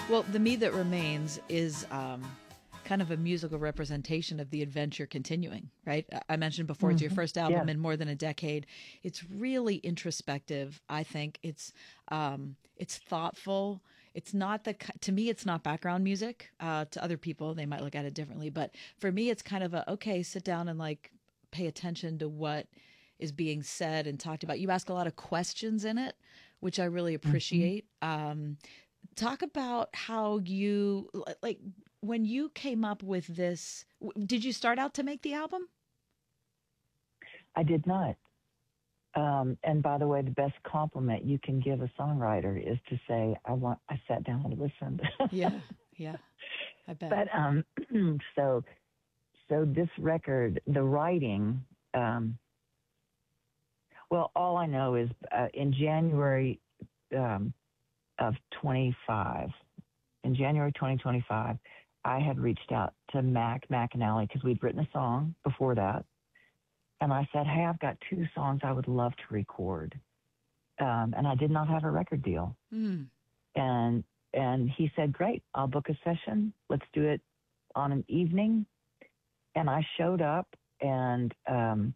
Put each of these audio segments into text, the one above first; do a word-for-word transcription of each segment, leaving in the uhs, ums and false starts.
Well, The Me That Remains is um, kind of a musical representation of the adventure continuing, right? I mentioned before it's your Mm-hmm. first album Yeah. in more than a decade. It's really introspective. I think it's um, it's thoughtful. It's not the to me, it's not background music. Uh, to other people, they might look at it differently, but for me, it's kind of a okay, sit down and like pay attention to what is being said and talked about. You ask a lot of questions in it, which I really Mm-hmm. appreciate. Um, talk about how you like when you came up with this. Did you start out to make the album? I did not. Um, and by the way, the best compliment you can give a songwriter is to say, "I want." I sat down and listened. Yeah, yeah, I bet. But um, so so this record, the writing. Um, well, all I know is uh, in January um, of twenty-five, in January twenty twenty-five, I had reached out to Mac McAnally because we'd written a song before that. And I said, hey, I've got two songs I would love to record. Um, and I did not have a record deal. Mm. And and he said, great, I'll book a session. Let's do it on an evening. And I showed up and um,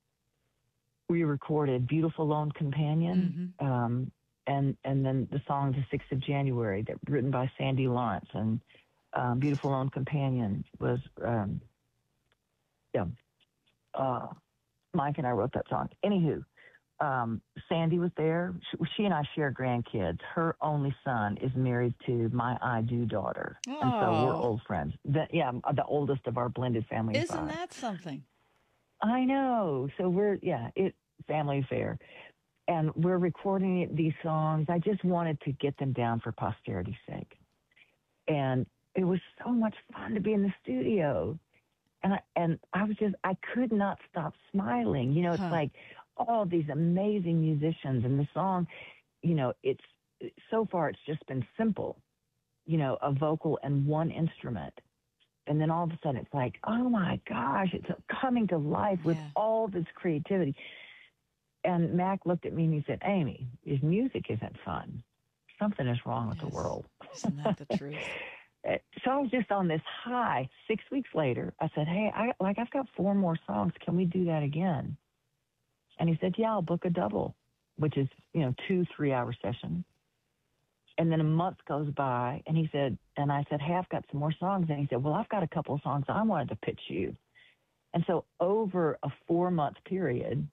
we recorded Beautiful Lone Companion. Mm-hmm. Um, and, and then the song The sixth of January, that written by Sandy Lawrence. And um, Beautiful Lone Companion was, um, yeah, uh, Mike and I wrote that song. Anywho, um, Sandy was there. She, she and I share grandkids. Her only son is married to my I do daughter. And so we're Oh, old friends. The, yeah, I'm the oldest of our blended family of isn't five. that something? I know. So we're, yeah, it family affair. And we're recording these songs. I just wanted to get them down for posterity's sake. And it was so much fun to be in the studio. And I, and I was just, I could not stop smiling. You know, it's Huh. like all these amazing musicians and the song, you know, it's, so far it's just been simple, you know, a vocal and one instrument. And then all of a sudden it's like, oh my gosh, it's coming to life with Yeah. all this creativity. And Mac looked at me and he said, Amy, if music isn't fun, something is wrong with the Yes. world. Isn't that the truth? So I was just on this high. Six weeks later, I said, hey, I like I've got four more songs. Can we do that again? And he said, yeah, I'll book a double, which is, you know, two three-hour sessions. And then a month goes by, and he said, and I said, hey, I've got some more songs. And he said, well, I've got a couple of songs I wanted to pitch you. And so over a four-month period,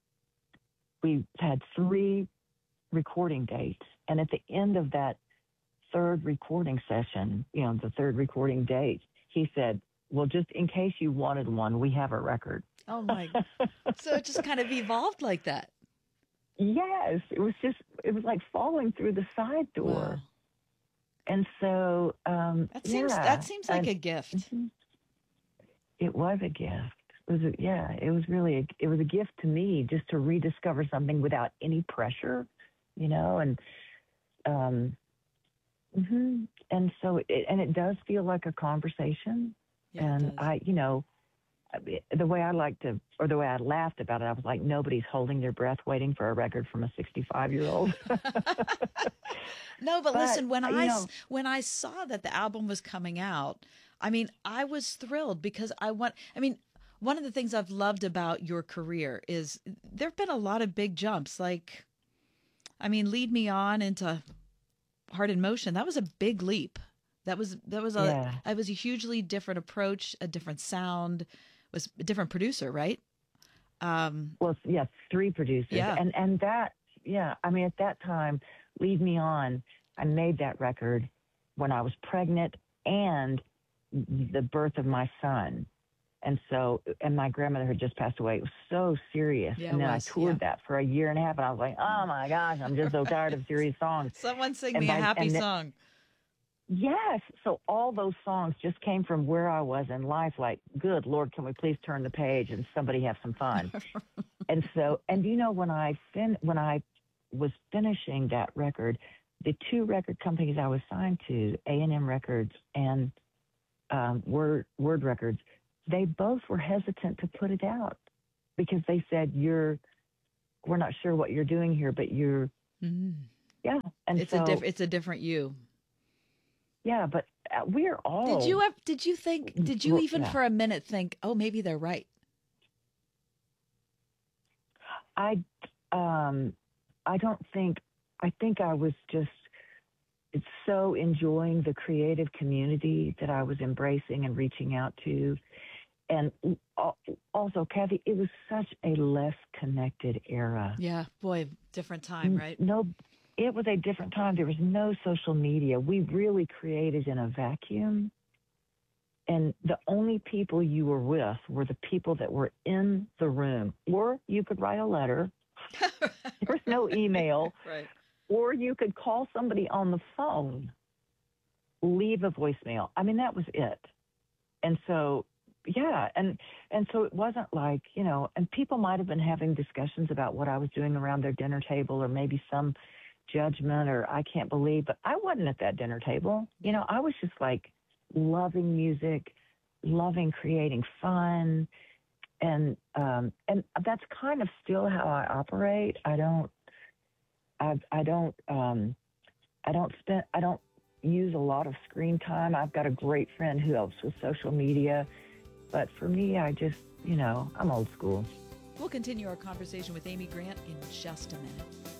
we had three recording dates. And at the end of that third recording session, you know, the third recording date, he said, well, just in case you wanted one, we have a record. Oh my. So it just kind of evolved like that. Yes, it was just, it was like falling through the side Wow. door. And so, um, That seems yeah, that seems like and a gift. mhm, it was a gift. It was, a, yeah, it was really, a, it was a gift to me just to rediscover something without any pressure, you know, and, um, hmm and so, it, and it does feel like a conversation. Yeah, it And does. I, you know, the way I like to, or the way I laughed about it, I was like, nobody's holding their breath waiting for a record from a sixty-five year old. No, but But, listen, when you I s- know, when I saw that the album was coming out, I mean, I was thrilled because I want I mean, one of the things I've loved about your career is there've been a lot of big jumps. Like, I mean, Lead Me On into Heart in Motion. That was a big leap. That was that was a yeah, it was a hugely different approach, a different sound, was a different producer, right? Um, well, yeah, three producers. yeah. And, and that, yeah, I mean, at that time, Lead Me On, I made that record when I was pregnant and the birth of my son. And so, and my grandmother had just passed away. It was so serious. Yeah, it And then I was. Yeah. toured that for a year and a half, and I was like, oh my gosh, I'm just so tired of serious songs. Someone sing And me a by happy and song. yes, so all those songs just came from where I was in life. Like, good Lord, can we please turn the page and somebody have some fun? And so, and you know, when I fin when I was finishing that record, the two record companies I was signed to, A and M Records and um, Word Word Records, they both were hesitant to put it out because they said, you're, we're not sure what you're doing here, but you're, Mm. yeah. And It's a diff so, it's a different you. yeah, but uh, we're all. Did you ever, did you think, did you we're- even yeah. for a minute think, oh, maybe they're right? I, um, I don't think. I think I was just so enjoying the creative community that I was embracing and reaching out to, and al- also, Kathy, it was such a less connected era. Yeah, boy, different time, right? No, it was a different time. There was no social media. We really created in a vacuum. And the only people you were with were the people that were in the room. Or you could write a letter. There was no email. Right. Or you could call somebody on the phone, leave a voicemail. I mean, that was it. And so, yeah. And, and so it wasn't like, you know, and people might have been having discussions about what I was doing around their dinner table, or maybe some judgment, or I can't believe, but I wasn't at that dinner table. You know, I was just like loving music, loving creating fun. And, um, and that's kind of still how I operate. I don't, I, I don't, um, I don't spend, I don't use a lot of screen time. I've got a great friend who helps with social media, but for me, I just, you know, I'm old school. We'll continue our conversation with Amy Grant in just a minute.